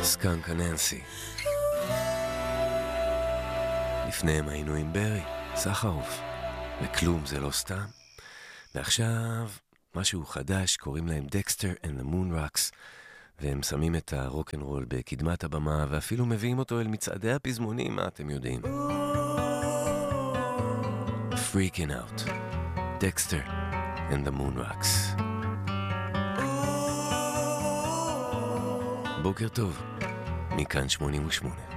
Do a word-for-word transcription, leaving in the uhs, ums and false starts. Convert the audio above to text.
סקנקה ננסי. לפניהם היינו עם ברי, סחרוף, וכלום זה לא סתם. ועכשיו משהו חדש, קוראים להם דקסטר and the Moonrocks, והם שמים את הרוק'נ'רול בקדמת הבמה, ואפילו מביאים אותו אל מצעדי הפזמונים, מה אתם יודעים? Freaking Out, דקסטר and the Moonrocks. בוקר טוב, מכאן שמונים ושמונה.